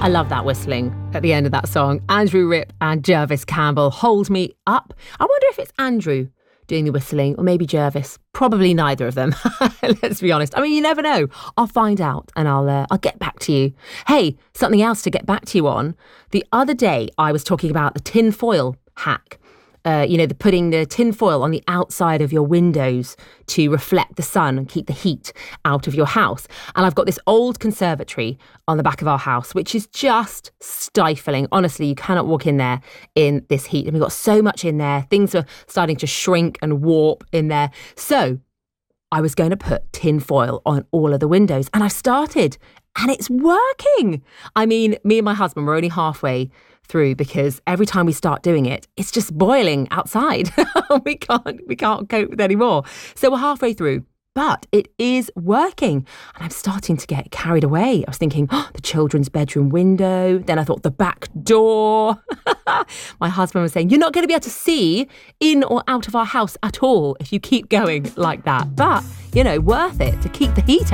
I love that whistling at the end of that song. Andrew Ripp and Jervis Campbell, Hold Me Up. I wonder if it's Andrew doing the whistling or maybe Jervis. Probably neither of them. Let's be honest. I mean, you never know. I'll find out and I'll get back to you. Hey, something else to get back to you on. The other day I was talking about the tin foil hack. Putting the tin foil on the outside of your windows to reflect the sun and keep the heat out of your house. And I've got this old conservatory on the back of our house, which is just stifling. Honestly, you cannot walk in there in this heat. And we've got so much in there. Things are starting to shrink and warp in there. So I was going to put tin foil on all of the windows, and I started, and it's working. I mean, me and my husband were only halfway through because every time we start doing it, it's just boiling outside. we can't cope with any more. So we're halfway through, but it is working. And I'm starting to get carried away. I was thinking, the children's bedroom window. Then I thought the back door. My husband was saying, you're not going to be able to see in or out of our house at all if you keep going like that. But, worth it to keep the heat